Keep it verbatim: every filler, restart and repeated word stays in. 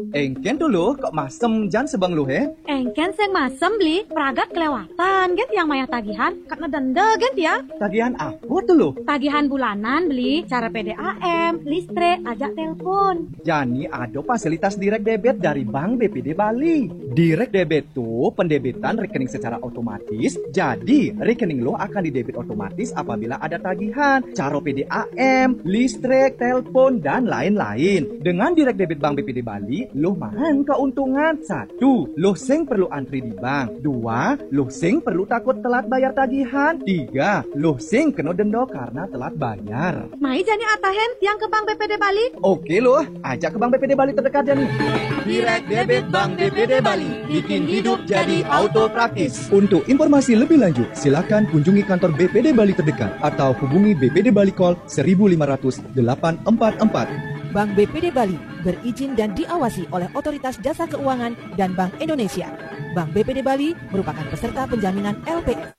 Engken dulu kok masem jan sebang lu he? Engken seng masem beli peragat kelewatan gen yang maya tagihan karena denda gen ya. Tagihan apa tuh lu? Tagihan bulanan beli cara P D A M, listrik, ajak telepon. Jani ada fasilitas direct debit dari Bank B P D Bali. Direct debit tuh pendebitan rekening secara otomatis. Jadi rekening lo akan didebit otomatis apabila ada tagihan, cara P D A M, listrik, telepon dan lain-lain. Dengan direct debit Bank B P D Bali, lo mahan keuntungan. Satu, lo sing perlu antri di bank. Dua, lo sing perlu takut telat bayar tagihan. Tiga, lo sing kena denda karena telat bayar. Mai Jani atahen yang ke Bank B P D Bali. Oke lo, ajak ke Bank B P D Bali terdekat Jani. Direct debit Bank B P D Bali, bikin hidup jadi auto praktis. Untuk informasi lebih lanjut, silakan kunjungi kantor B P D Bali terdekat atau hubungi B P D Bali Call seribu lima ratus delapan empat empat. Bank B P D Bali berizin dan diawasi oleh Otoritas Jasa Keuangan dan Bank Indonesia. Bank B P D Bali merupakan peserta penjaminan L P F.